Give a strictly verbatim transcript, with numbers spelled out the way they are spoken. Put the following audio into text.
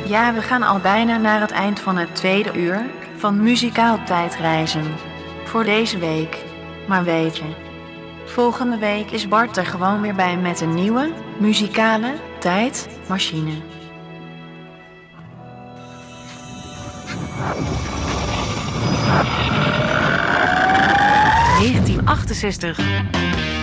Ja, we gaan al bijna naar het eind van het tweede uur van Muzikaal Tijdreizen. Voor deze week. Maar weet je, volgende week is Bart er gewoon weer bij met een nieuwe muzikale tijdmachine. negentien achtenzestig